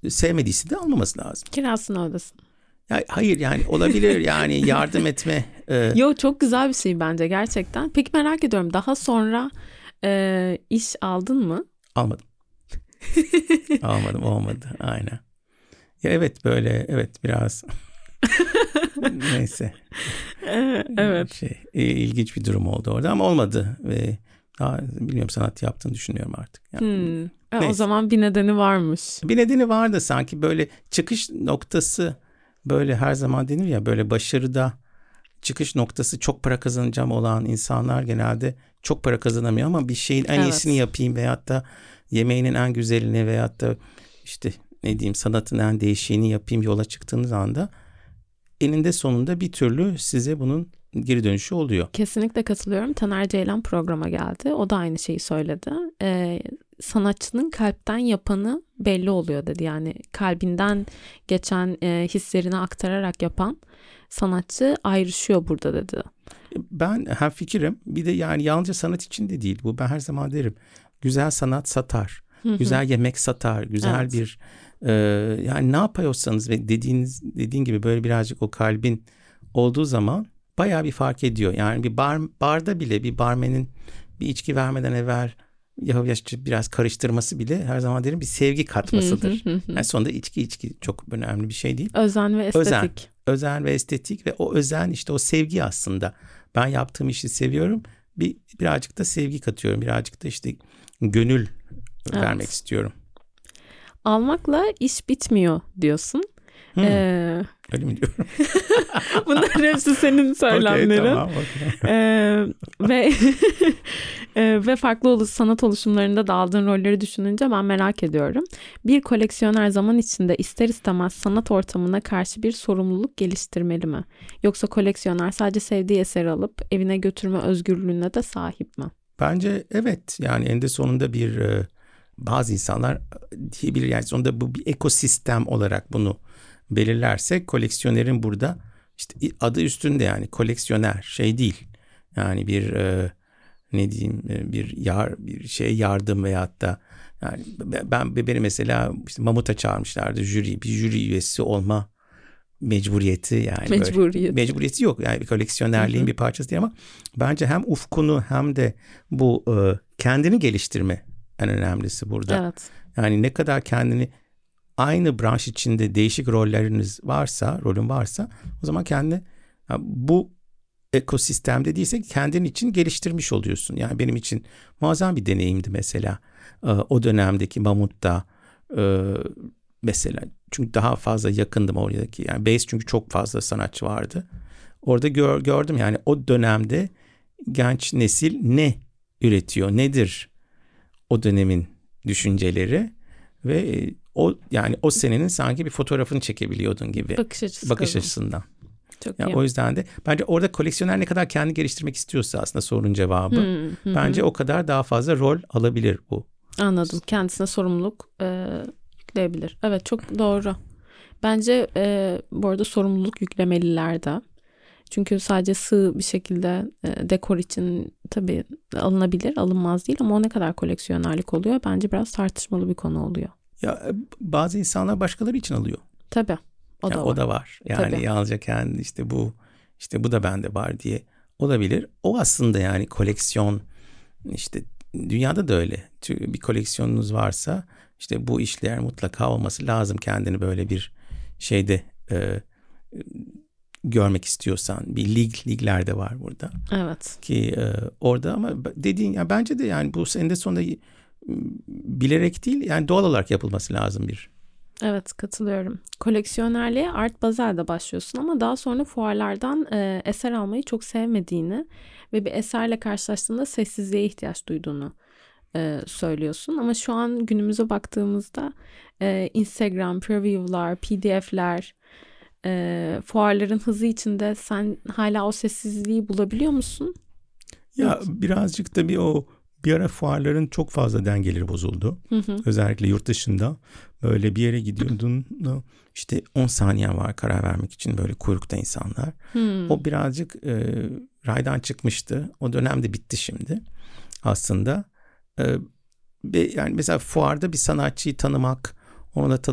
sevmediyse de almaması lazım. Kirasını ödesin. Ya, hayır yani olabilir yani yardım etme. Yo, çok güzel bir şey bence gerçekten. Peki merak ediyorum, daha sonra iş aldın mı? Almadım. Almadım, olmadı aynen. Ya evet, böyle evet biraz neyse. Evet. İlginç bir durum oldu orada ama olmadı ve daha bilmiyorum, sanat yaptığını düşünmüyorum artık. Yani, O zaman bir nedeni varmış. bir nedeni vardı sanki, böyle çıkış noktası, böyle her zaman denir ya, böyle başarıda çıkış noktası çok para kazanacağım olan insanlar genelde çok para kazanamıyor ama bir şeyin en iyisini yapayım veyahut da yemeğinin en güzelini veyahut da işte ne diyeyim sanatın en değişiğini yapayım yola çıktığınız anda eninde sonunda bir türlü size bunun geri dönüşü oluyor. Kesinlikle katılıyorum. Taner Ceylan programa geldi. O da aynı şeyi söyledi. Sanatçının kalpten yapanı belli oluyor dedi. Yani kalbinden geçen hislerini aktararak yapan sanatçı ayrışıyor burada dedi. Ben hemfikirim. Bir de yani yalnızca sanat için de değil bu. Ben her zaman derim. Güzel sanat satar. Güzel yemek satar. Güzel bir yani ne yapıyorsanız ve dediğin gibi böyle birazcık o kalbin olduğu zaman bayağı bir fark ediyor. Yani bir barda bile bir barmenin bir içki vermeden evvel yavaşça biraz karıştırması bile her zaman derim bir sevgi katmasıdır. Yani sonunda içki çok önemli bir şey değil. Özen ve estetik. Özen ve estetik ve o özen, işte o sevgi aslında. Ben yaptığım işi seviyorum. Birazcık da sevgi katıyorum. Birazcık da işte gönül vermek istiyorum. Almakla iş bitmiyor diyorsun. Öyle mi diyorum? Bunların hepsi senin söylemlerin. Okay. Ve farklı sanat oluşumlarında da aldığın rolleri düşününce ben merak ediyorum. Bir koleksiyoner zaman içinde ister istemez sanat ortamına karşı bir sorumluluk geliştirmeli mi? Yoksa koleksiyoner sadece sevdiği eseri alıp evine götürme özgürlüğüne de sahip mi? Bence evet. Yani eninde sonunda bazı insanlar diyebilir, yani sonunda bu bir ekosistem olarak bunu belirlersek, koleksiyonerin burada işte adı üstünde, yani koleksiyoner şey değil. Yani bir ne diyeyim bir şey yardım veyahut da yani beni mesela işte Mamut'a çağırmışlardı, bir jüri üyesi olma mecburiyeti, yani mecburiyeti yok. Yani bir koleksiyonerliğin bir parçası değil ama bence hem ufkunu hem de bu kendini geliştirme en önemlisi burada. Evet. Yani ne kadar kendini aynı branş içinde değişik rolün varsa o zaman kendini bu ekosistemde değilse kendin için geliştirmiş oluyorsun. Yani benim için muazzam bir deneyimdi mesela. O dönemdeki Mamut'ta mesela, çünkü daha fazla yakındım oradaki. Yani Base, çünkü çok fazla sanatçı vardı. Orada gördüm yani o dönemde genç nesil ne üretiyor, nedir o dönemin düşünceleri ve o senenin sanki bir fotoğrafını çekebiliyordun gibi. Bakış açısından. Çok yani iyi. O yüzden de bence orada koleksiyoner ne kadar kendi geliştirmek istiyorsa aslında sorunun cevabı. Bence o kadar daha fazla rol alabilir bu. Anladım. Kendisine sorumluluk yükleyebilir. Evet, çok doğru. Bence bu arada sorumluluk yüklemeliler de. Çünkü sadece sığ bir şekilde dekor için tabii alınabilir, alınmaz değil ama o ne kadar koleksiyonerlik oluyor bence biraz tartışmalı bir konu oluyor. Ya bazı insanlar başkaları için alıyor. Tabii. O da var. Yani tabii. yalnızca kendi işte bu da bende var diye olabilir. O aslında yani koleksiyon, işte dünyada da öyle. Bir koleksiyonunuz varsa işte bu işler mutlaka olması lazım, kendini böyle bir şeyde görmek istiyorsan. Bir ligler de var burada. Evet. Ki orada ama dediğin ya bence de yani bu eninde sonunda bilerek değil, yani doğal olarak yapılması lazım bir. Evet, katılıyorum. Koleksiyonerliğe Art Basel'de başlıyorsun ama daha sonra fuarlardan eser almayı çok sevmediğini ve bir eserle karşılaştığında sessizliğe ihtiyaç duyduğunu söylüyorsun. Ama şu an günümüze baktığımızda Instagram, preview'lar, PDF'ler, fuarların hızı içinde sen hala o sessizliği bulabiliyor musun? Ya birazcık da bir ara fuarların çok fazla dengeleri bozuldu. Özellikle yurt dışında böyle bir yere gidiyordun, işte 10 saniyen var karar vermek için, böyle kuyrukta insanlar. O birazcık raydan çıkmıştı. O dönemde bitti şimdi aslında. Yani mesela fuarda bir sanatçıyı tanımak, onunla